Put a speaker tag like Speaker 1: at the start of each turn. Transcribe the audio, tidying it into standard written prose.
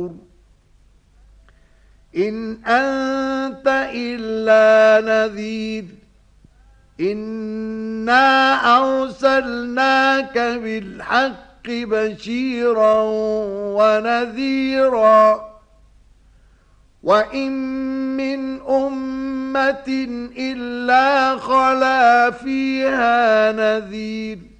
Speaker 1: إن أنت إلا نذير إنا أرسلناك بالحق بشيرا ونذيرا وإن من أمة إلا خلا فيها نذير